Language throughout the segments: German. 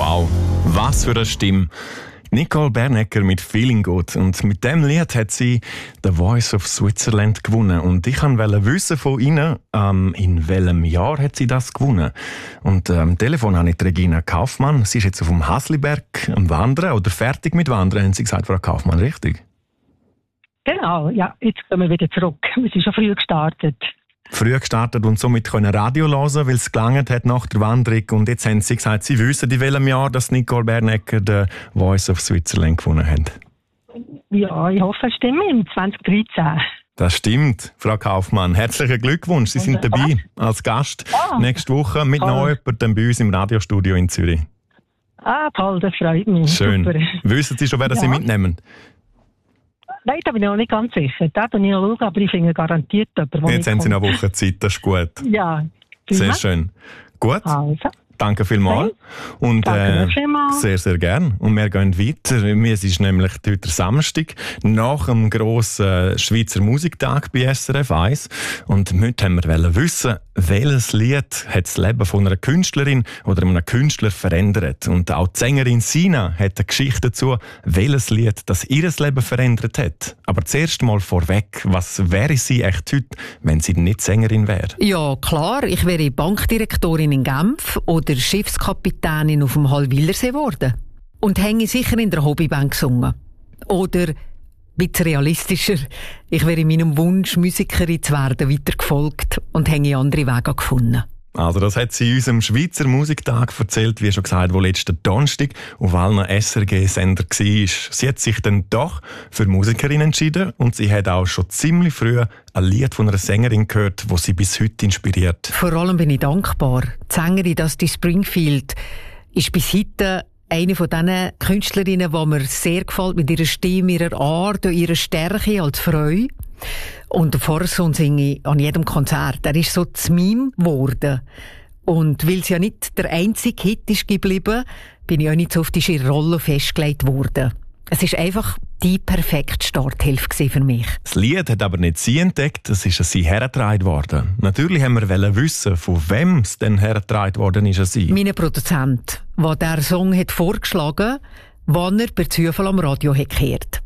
Wow, was für eine Stimme. Nicole Bernecker mit «Feeling Good». Und mit dem Lied hat sie «The Voice of Switzerland» gewonnen. Und ich wollte wissen von Ihnen, in welchem Jahr hat sie das gewonnen? Und am Telefon habe ich Regina Kaufmann. Sie ist jetzt auf dem Hasliberg am Wandern oder fertig mit Wandern, haben Sie gesagt, Frau Kaufmann, richtig? Genau, ja, jetzt gehen wir wieder zurück. Wir sind schon früh gestartet. Früh gestartet und somit können Radio hören, weil es gelangt hat nach der Wanderung. Und jetzt haben Sie gesagt, Sie wissen, in welchem Jahr dass Nicole Bernecker «The Voice of Switzerland» gewonnen hat. Ja, ich hoffe, es stimmt, im 2013. Das stimmt, Frau Kaufmann. Herzlichen Glückwunsch. Sie sind dabei als Gast nächste Woche mit noch jemandem bei uns im Radiostudio in Zürich. Ah, toll, das freut mich. Schön. Super. Wissen Sie schon, wer Sie mitnehmen? Nein, da bin ich noch nicht ganz sicher. Da bin ich noch schauen, aber ich finde garantiert jemanden, Jetzt haben Sie noch eine Woche Zeit, das ist gut. Ja. Sehr schön. Gut. Also. Danke vielmals. Und sehr, sehr gern. Und wir gehen weiter. Es ist nämlich heute Samstag, nach dem grossen Schweizer Musiktag bei SRF 1. Und heute haben wir wissen, welches Lied hat das Leben von einer Künstlerin oder einem Künstler verändert. Und auch die Sängerin Sina hat eine Geschichte dazu, welches Lied das ihr Leben verändert hat. Aber zuerst mal vorweg, was wäre sie echt heute, wenn sie nicht Sängerin wäre? Ja, klar. Ich wäre Bankdirektorin in Genf oder Schiffskapitänin auf dem Hallwilersee geworden. Und hänge sicher in der Hobbybank gesungen. Oder, ein bisschen realistischer, ich wäre meinem Wunsch, Musikerin zu werden, weitergefolgt und hänge andere Wege gefunden. Also das hat sie unserem Schweizer Musiktag erzählt, wie schon gesagt, wo letzten Donnerstag auf allen SRG-Sender war. Sie hat sich dann doch für Musikerin entschieden und sie hat auch schon ziemlich früh ein Lied von einer Sängerin gehört, das sie bis heute inspiriert. Vor allem bin ich dankbar. Die Sängerin Dusty Springfield ist bis heute eine von diesen Künstlerinnen, die mir sehr gefällt, mit ihrer Stimme, ihrer Art und ihrer Stärke als Frau. Und den Vorsong singe ich an jedem Konzert. Er ist so zu Meme geworden. Und weil es ja nicht der einzige Hit ist geblieben, bin ich auch nicht so auf die Rolle festgelegt worden. Es ist einfach die perfekte Starthilfe für mich. Das Lied hat aber nicht sie entdeckt, es ist an sie hergetragen worden. Natürlich haben wir wissen, von wem es denn hergetragen worden ist an sie. Mein Produzent, der diesen Song hat vorgeschlagen, wann er per Zufall am Radio hat gehört.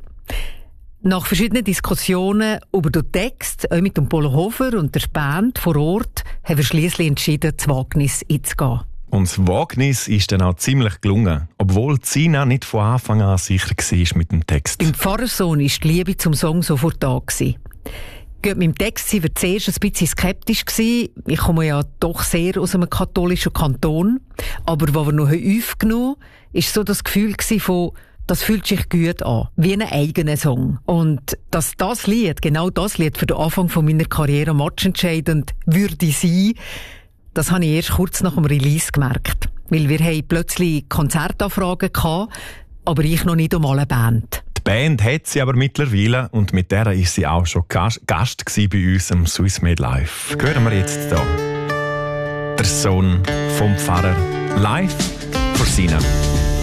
Nach verschiedenen Diskussionen über den Text, auch mit dem Polo Hofer und der Band vor Ort, haben wir schliesslich entschieden, das Wagnis einzugehen. Und das Wagnis ist dann auch ziemlich gelungen, obwohl Sina nicht von Anfang an sicher war mit dem Text. Beim Pfarrersohn war die Liebe zum Song sofort da. Mit dem Text waren wir zuerst ein bisschen skeptisch. Ich komme ja doch sehr aus einem katholischen Kanton. Aber was wir noch aufgenommen haben, war so das Gefühl von, das fühlt sich gut an, wie ein eigener Song. Und dass das Lied, genau das Lied für den Anfang von meiner Karriere matchentscheidend würde sein, das habe ich erst kurz nach dem Release gemerkt. Weil wir haben plötzlich Konzertanfragen gehabt, aber ich noch nicht einmal eine Band. Die Band hat sie aber mittlerweile und mit der ist sie auch schon Gast bei uns im Swiss Made Live. Hören wir jetzt hier. Der Sohn vom Pfarrer live für Sina.